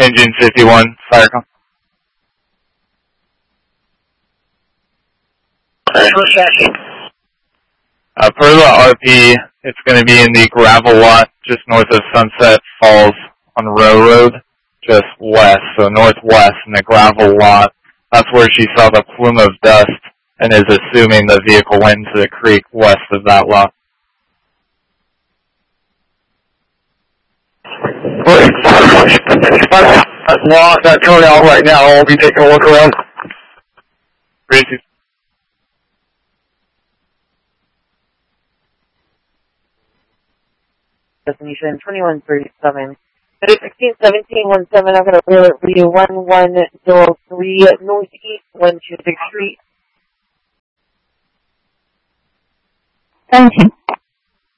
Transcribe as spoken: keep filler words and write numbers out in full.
engine fifty-one, fire call. Uh, per the R P, it's going to be in the gravel lot just north of Sunset Falls on Row Road, just west, so northwest in the gravel lot. That's where she saw the plume of dust and is assuming the vehicle went into the creek west of that lot. That's lost that turnout right now. I'll be taking a look around. Crazy. Destination twenty-one thirty-seven. It is sixteen seventeen one seven. I'm going to wheel it for you. one one zero three Northeast one two six Street. Thank you.